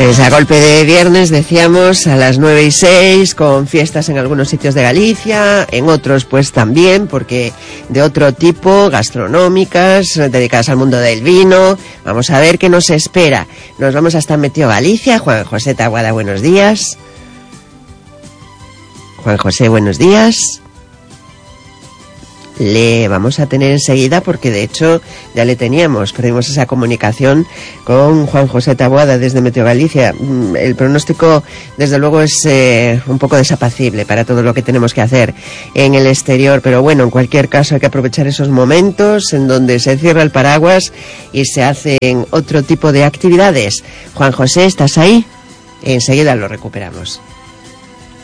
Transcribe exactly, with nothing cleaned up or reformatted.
Pues a golpe de viernes, decíamos, a las nueve y seis, con fiestas en algunos sitios de Galicia, en otros pues también, porque de otro tipo, gastronómicas, dedicadas al mundo del vino. Vamos a ver qué nos espera. Nos vamos hasta Meteo Galicia. Juan José Taboada, buenos días. Juan José, buenos días. Le vamos a tener enseguida porque de hecho ya le teníamos, perdimos esa comunicación con Juan José Taboada desde Meteo Galicia. El pronóstico desde luego es eh, un poco desapacible para todo lo que tenemos que hacer en el exterior, pero bueno, en cualquier caso hay que aprovechar esos momentos en donde se cierra el paraguas y se hacen otro tipo de actividades. Juan José, ¿estás ahí? Enseguida lo recuperamos.